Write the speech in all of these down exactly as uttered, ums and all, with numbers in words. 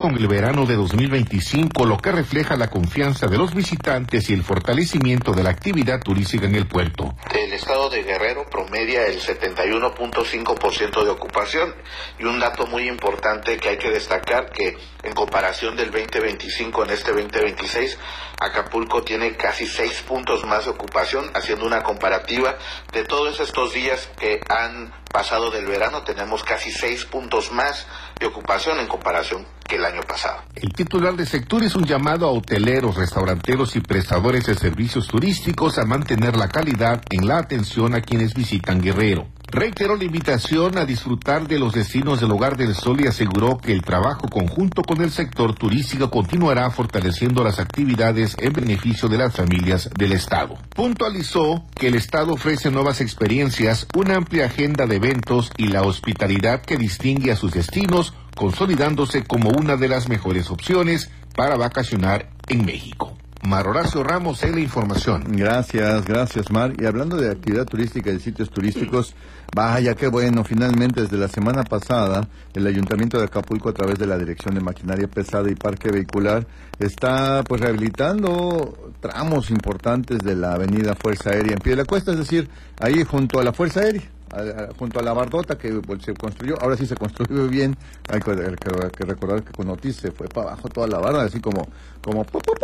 con el verano de dos mil veinticinco, lo que refleja la confianza de los visitantes y el fortalecimiento de la actividad turística en el puerto. El estado de Guerrero promedia el setenta y uno punto cinco por ciento de ocupación, y un dato muy importante que hay que destacar, que en comparación del veinte veinticinco en este veinte veintiséis, Acapulco tiene casi seis puntos más de ocupación. Haciendo una comparativa de todos estos días que han pasado del verano, tenemos casi seis puntos más de ocupación en comparación que el año pasado. El titular de sector hizo un llamado a hoteleros, restauranteros y prestadores de servicios turísticos a mantener la calidad en la atención a quienes visitan Guerrero. Reiteró la invitación a disfrutar de los destinos del Hogar del Sol y aseguró que el trabajo conjunto con el sector turístico continuará fortaleciendo las actividades en beneficio de las familias del Estado. Puntualizó que el Estado ofrece nuevas experiencias, una amplia agenda de eventos y la hospitalidad que distingue a sus destinos, consolidándose como una de las mejores opciones para vacacionar en México. Mar Horacio Ramos en la información. Gracias, gracias, Mar. Y hablando de actividad turística y de sitios turísticos, vaya, qué bueno, finalmente desde la semana pasada, el Ayuntamiento de Acapulco, a través de la Dirección de Maquinaria Pesada y Parque Vehicular, está pues rehabilitando tramos importantes de la avenida Fuerza Aérea en Piedecuesta, es decir, ahí junto a la Fuerza Aérea. A, a, junto a la bardota que pues, se construyó, ahora sí se construyó bien. Hay que, que, que recordar que con Otis se fue para abajo toda la barda, así como como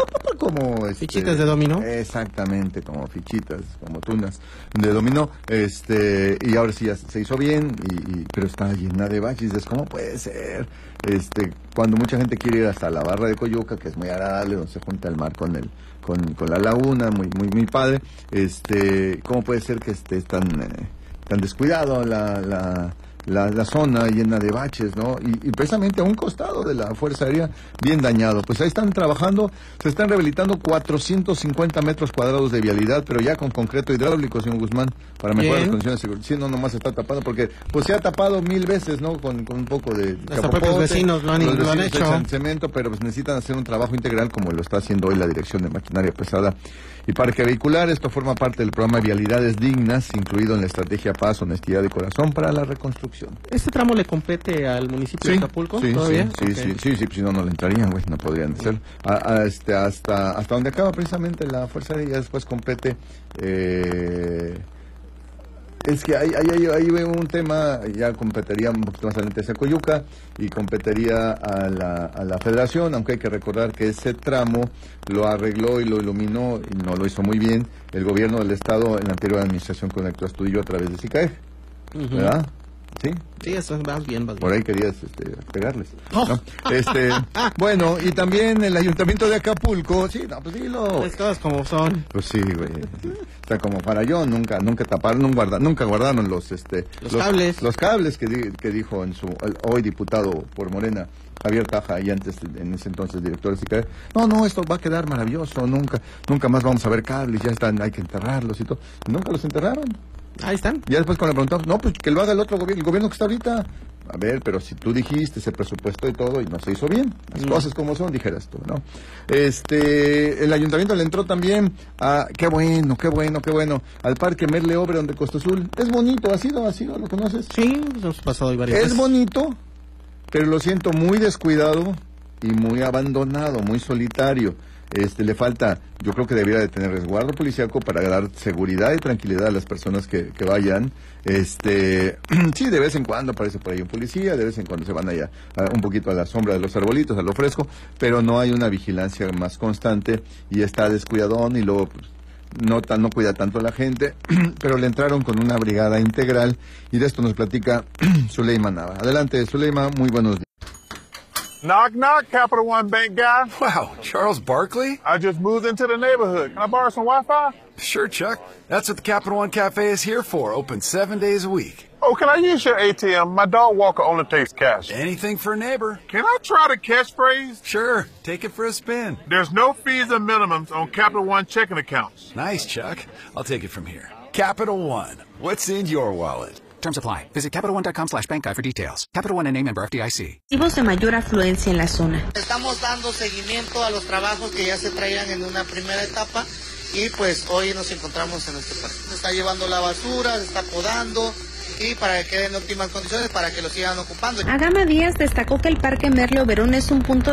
como este, fichitas de dominó. Exactamente, como fichitas, como tunas de dominó, este y ahora sí ya se hizo bien, y, y pero está llena de baches. Es ¿cómo puede ser? Este, cuando mucha gente quiere ir hasta la barra de Coyuca, que es muy agradable, donde se junta el mar con el con, con la laguna, muy muy muy padre. Este, ¿cómo puede ser que esté tan eh, tan descuidado la, la, la, la zona llena de baches, ¿no? Y, y precisamente a un costado de la Fuerza Aérea bien dañado. Pues ahí están trabajando, se están rehabilitando cuatrocientos cincuenta metros cuadrados de vialidad, pero ya con concreto hidráulico, señor Guzmán, para mejorar las condiciones de seguridad. Sí, no, nomás se está tapando, porque pues se ha tapado mil veces, ¿no? Con, con un poco de hasta propios vecinos lo han, los lo han vecinos hecho. echan cemento, pero pues necesitan hacer un trabajo integral como lo está haciendo hoy la Dirección de Maquinaria Pesada y Parque Vehicular. Esto forma parte del programa Vialidades Dignas, incluido en la estrategia Paz, Honestidad y Corazón para la reconstrucción. ¿Este tramo le compete al municipio Sí, de Acapulco sí, todavía? sí, Okay. sí, sí, sí, si no, no le entrarían, güey, no podrían ser. A, a este, hasta, hasta donde acaba precisamente la Fuerza Aérea, ya después compete. Eh, es que hay, hay, hay, hay un tema, ya competiría un poquito más adelante hacia Coyuca y competiría a la, a la Federación, aunque hay que recordar que ese tramo lo arregló y lo iluminó, y no lo hizo muy bien, el gobierno del Estado en la anterior administración con Héctor Astudillo a través de SICAEF, uh-huh. ¿Verdad? Sí. Sí, eso vas bien, vas bien. Por ahí querías este, pegarles. Oh. ¿No? Este, bueno, y también el Ayuntamiento de Acapulco, sí, no, pues dilo. Pues todas como son. Pues sí, güey. O sea, como para yo, nunca, nunca taparon, nunca guardaron, nunca guardaron los, este, los, los cables. Los cables que, di, que dijo en su, el, hoy diputado por Morena, Javier Taja, y antes, en ese entonces, director de SICAEF. No, no, esto va a quedar maravilloso, nunca, nunca más vamos a ver cables, ya están, hay que enterrarlos y todo. Nunca los enterraron. Ahí están. Ya después cuando le preguntamos, no, pues que lo haga el otro gobierno, el gobierno que está ahorita. A ver, pero si tú dijiste, se presupuestó y todo, y no se hizo bien. Las mm. cosas como son, dijeras tú, ¿no? Este, el ayuntamiento le entró también a, qué bueno, qué bueno, qué bueno, al Parque Merle Oberon de Costa Azul. Es bonito, ¿ha sido, ha sido, lo conoces? Sí, hemos pasado ahí varias Es veces. bonito, pero lo siento muy descuidado y muy abandonado, muy solitario. Este, le falta, yo creo que debería de tener resguardo policíaco para dar seguridad y tranquilidad a las personas que, que vayan. Este, sí, de vez en cuando aparece por ahí un policía, de vez en cuando se van allá a, un poquito a la sombra de los arbolitos, a lo fresco, pero no hay una vigilancia más constante y está descuidadón y luego pues, no, tan, no cuida tanto a la gente, pero le entraron con una brigada integral y de esto nos platica Zuleima Nava. Adelante, Zuleima, muy buenos días. Knock, knock, Capital One Bank guy. Wow, Charles Barkley? I just moved into the neighborhood. Can I borrow some Wi-Fi? Sure, Chuck. That's what the Capital One Cafe is here for, open seven days a week. Oh, can I use your A T M? My dog Walker only takes cash. Anything for a neighbor. Can I try the catchphrase? Sure, take it for a spin. There's no fees and minimums on Capital One checking accounts. Nice, Chuck. I'll take it from here. Capital One, what's in your wallet? Terms apply. Visit CapitalOne.com slash bank guide for details. Capital One N A member F D I C. De mayor afluencia en la zona. Estamos dando seguimiento a los trabajos que ya se traían en una primera etapa y pues hoy nos encontramos en este parque. Se está llevando la basura, se está podando y para que quede en óptimas condiciones para que lo sigan ocupando. Agama Díaz destacó que el Parque Merle Oberon es un punto